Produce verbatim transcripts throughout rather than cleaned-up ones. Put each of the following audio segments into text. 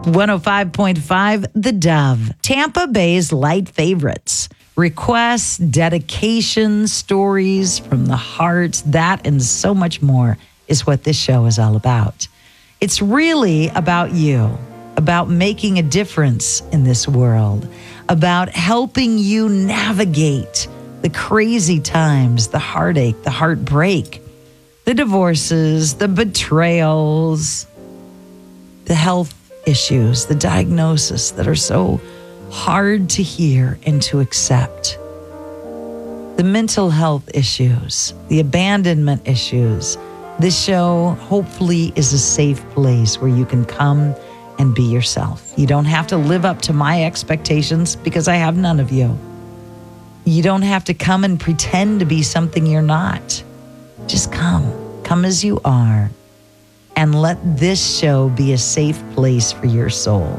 one oh five point five The Dove, Tampa Bay's light favorites. Requests, dedication, stories from the heart, that and so much more is what this show is all about. It's really about you, about making a difference in this world, about helping you navigate the crazy times, the heartache, the heartbreak, the divorces, the betrayals, the health issues, the diagnosis that are so hard to hear and to accept, the mental health issues, the abandonment issues. This show hopefully is a safe place where you can come and be yourself. You don't have to live up to my expectations because I have none of you. You don't have to come and pretend to be something you're not. Just come. Come as you are. And let this show be a safe place for your soul.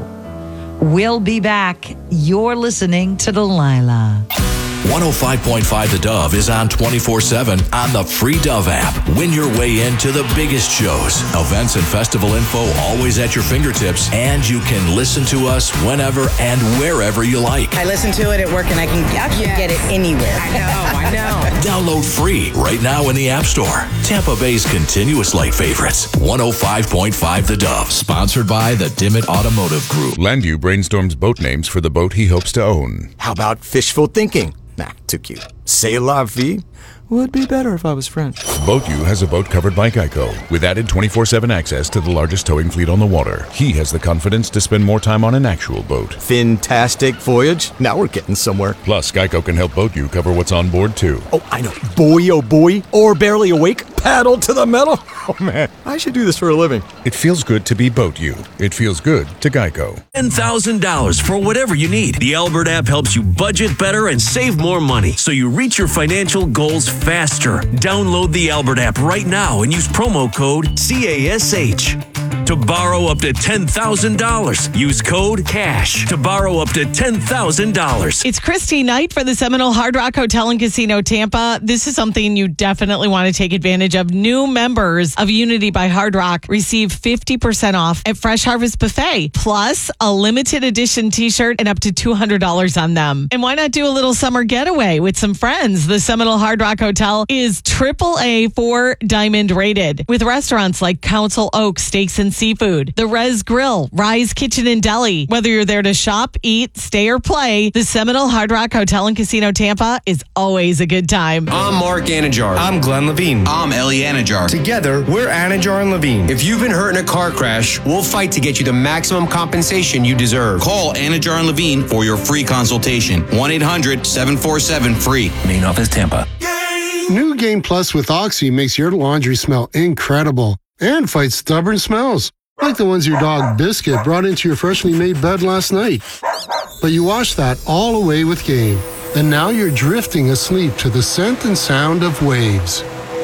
We'll be back. You're listening to Delilah. one oh five point five The Dove is on twenty-four seven on the free Dove app. Win your way into the biggest shows, events, and festival info always at your fingertips, and you can listen to us whenever and wherever you like. I listen to it at work, and I can actually yes. get it anywhere. I know, I know. Download free right now in the App Store. Tampa Bay's continuous light favorites. one oh five point five The Dove, sponsored by the Dimmitt Automotive Group. Landu brainstorms boat names for the boat he hopes to own. How about fishful thinking? Nah, too cute. C'est la vie would be better if I was French. BoatU has a boat covered by Geico with added twenty-four seven access to the largest towing fleet on the water. He has the confidence to spend more time on an actual boat. Fantastic voyage. Now we're getting somewhere. Plus, Geico can help BoatU cover what's on board, too. Oh, I know. Boy, oh boy. Or barely awake. Paddle to the metal. Oh, man. I should do this for a living. It feels good to be BoatU. It feels good to Geico. ten thousand dollars for whatever you need. The Albert app helps you budget better and save more money so you reach your financial goals faster. Download the Albert app right now and use promo code C A S H to borrow up to ten thousand dollars. Use code CASH to borrow up to ten thousand dollars. It's Christy Knight for the Seminole Hard Rock Hotel and Casino Tampa. This is something you definitely want to take advantage of. New members of Unity by Hard Rock receive fifty percent off at Fresh Harvest Buffet, plus a limited edition t-shirt and up to two hundred dollars on them. And why not do a little summer getaway with some friends? The Seminole Hard Rock Hotel is triple A four diamond rated with restaurants like Council Oak Steaks and Seafood, the Rez Grill, Rise Kitchen and Deli. Whether you're there to shop, eat, stay, or play, the Seminole Hard Rock Hotel and Casino Tampa is always a good time. I'm Mark Anajar. I'm Glenn Levine. I'm Ellie Anajar. Together, we're Anajar and Levine. If you've been hurt in a car crash, we'll fight to get you the maximum compensation you deserve. Call Anajar and Levine for your free consultation. one eight hundred seven four seven free. Main office Tampa. New Game Plus with Oxy makes your laundry smell incredible and fights stubborn smells, like the ones your dog Biscuit brought into your freshly made bed last night. But you washed that all away with Game, and now you're drifting asleep to the scent and sound of waves.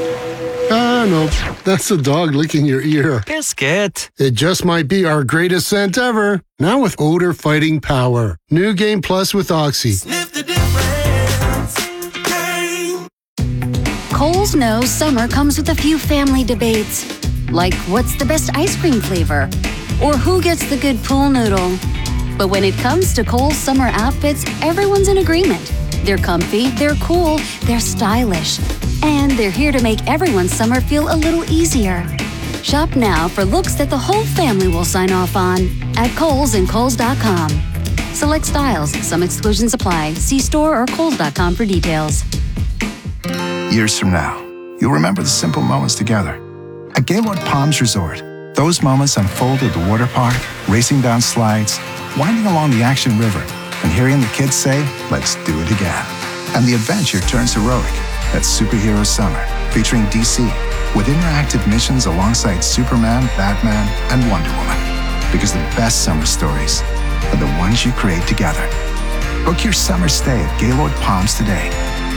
Ah, no, that's the dog licking your ear. Biscuit. It just might be our greatest scent ever, now with odor-fighting power. New Game Plus with Oxy. Sniff the difference. Game. Kohl's knows summer comes with a few family debates, like what's the best ice cream flavor, or who gets the good pool noodle. But when it comes to Kohl's summer outfits, everyone's in agreement. They're comfy, they're cool, they're stylish, and they're here to make everyone's summer feel a little easier. Shop now for looks that the whole family will sign off on at Kohl's and Kohl's dot com. Select styles, some exclusions apply. See store or Kohl's dot com for details. Years from now, you'll remember the simple moments together. At Gaylord Palms Resort, those moments unfold at the water park, racing down slides, winding along the Action River, and hearing the kids say, let's do it again. And the adventure turns heroic. That's Superhero Summer, featuring D C, with interactive missions alongside Superman, Batman, and Wonder Woman. Because the best summer stories are the ones you create together. Book your summer stay at Gaylord Palms today.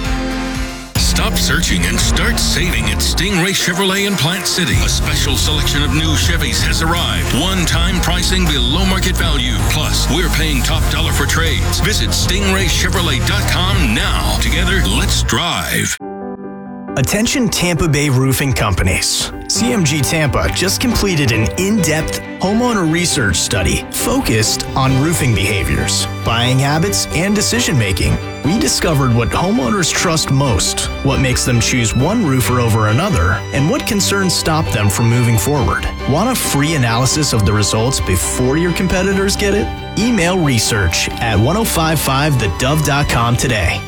Stop searching and start saving at Stingray Chevrolet in Plant City. A special selection of new Chevys has arrived. One-time pricing below market value. Plus, we're paying top dollar for trades. Visit stingray chevrolet dot com now. Together, let's drive. Attention Tampa Bay roofing companies. C M G Tampa just completed an in-depth homeowner research study focused on roofing behaviors, buying habits, and decision making. We discovered what homeowners trust most, what makes them choose one roofer over another, and what concerns stop them from moving forward. Want a free analysis of the results before your competitors get it? Email research at ten fifty-five the dove dot com today.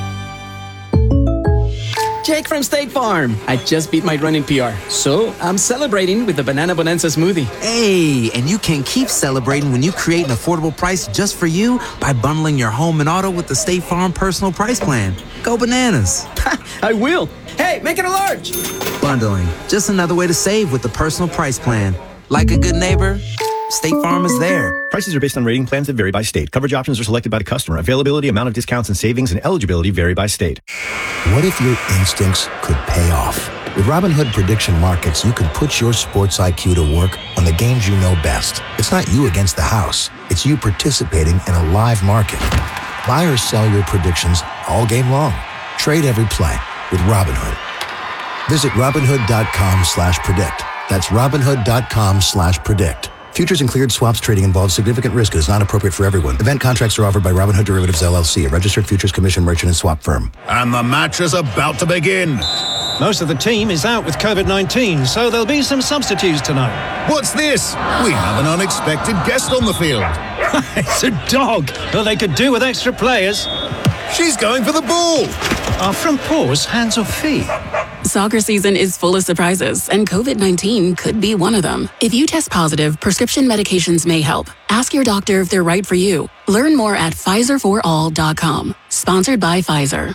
Jake from State Farm. I just beat my running P R, so I'm celebrating with the Banana Bonanza smoothie. Hey, and you can keep celebrating when you create an affordable price just for you by bundling your home and auto with the State Farm Personal Price Plan. Go bananas. I will. Hey, make it a large. Bundling, just another way to save with the Personal Price Plan. Like a good neighbor, State Farm is there. Prices are based on rating plans that vary by state. Coverage options are selected by the customer. Availability, amount of discounts and savings, and eligibility vary by state. What if your instincts could pay off? With Robinhood Prediction Markets, you can put your sports I Q to work on the games you know best. It's not you against the house. It's you participating in a live market. Buy or sell your predictions all game long. Trade every play with Robinhood. Visit Robinhood.com slash predict. That's Robinhood.com slash predict. Futures and cleared swaps trading involves significant risk and is not appropriate for everyone. Event contracts are offered by Robinhood Derivatives, L L C, a registered futures commission merchant and swap firm. And the match is about to begin. Most of the team is out with COVID nineteen, so there'll be some substitutes tonight. What's this? We have an unexpected guest on the field. It's a dog. Well, they could do with extra players. She's going for the ball. Are front paws hands or feet? Soccer season is full of surprises, and COVID nineteen could be one of them. If you test positive, prescription medications may help. Ask your doctor if they're right for you. Learn more at Pfizer for all dot com. Sponsored by Pfizer.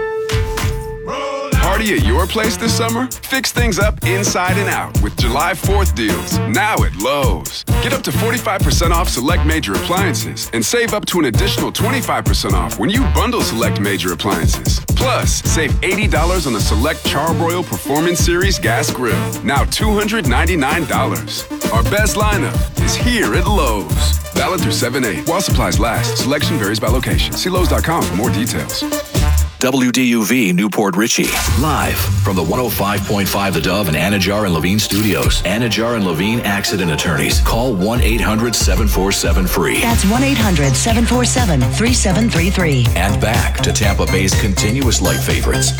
Party at your place this summer? Fix things up inside and out with July fourth deals, now at Lowe's. Get up to forty-five percent off select major appliances and save up to an additional twenty-five percent off when you bundle select major appliances. Plus, save eighty dollars on the select Charbroil Performance Series gas grill, now two hundred ninety-nine dollars. Our best lineup is here at Lowe's. Valid through seven eight. While supplies last, selection varies by location. See Lowe's dot com for more details. W D U V Newport Richey, live from the one oh five point five The Dove and Anajar and Levine studios. Anajar and Levine Accident Attorneys. Call one eight hundred seven four seven free. That's one eight hundred seven four seven three seven three three. And back to Tampa Bay's continuous light favorites.